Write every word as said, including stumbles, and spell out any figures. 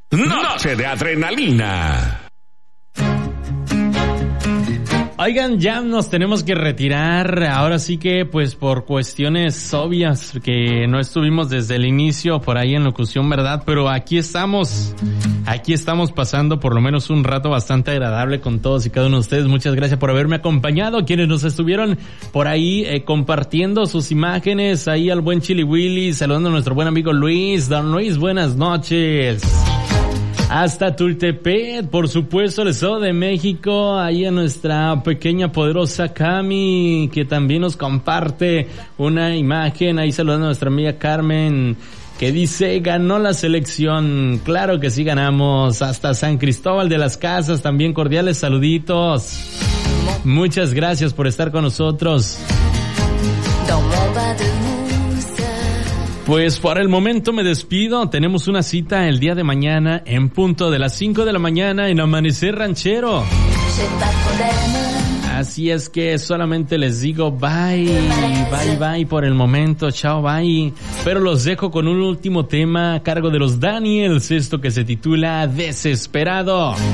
Noche de adrenalina. Oigan, ya nos tenemos que retirar. Ahora sí que, pues, por cuestiones obvias que no estuvimos desde el inicio por ahí en locución, ¿verdad? Pero aquí estamos. Aquí estamos pasando por lo menos un rato bastante agradable con todos y cada uno de ustedes. Muchas gracias por haberme acompañado. Quienes nos estuvieron por ahí eh, compartiendo sus imágenes. Ahí al buen Chili Willy, saludando a nuestro buen amigo Luis. Don Luis, buenas noches. Hasta Tultepec, por supuesto, el Estado de México, ahí a nuestra pequeña poderosa Cami, que también nos comparte una imagen, ahí saludando a nuestra amiga Carmen, que dice, ganó la selección. Claro que sí ganamos. Hasta San Cristóbal de las Casas, también cordiales saluditos. Muchas gracias por estar con nosotros. Pues por el momento me despido. Tenemos una cita el día de mañana en punto de las cinco de la mañana en Amanecer Ranchero. Así es que solamente les digo bye, bye, bye por el momento, chao, bye. Pero los dejo con un último tema a cargo de los Daniels, esto que se titula Desesperado.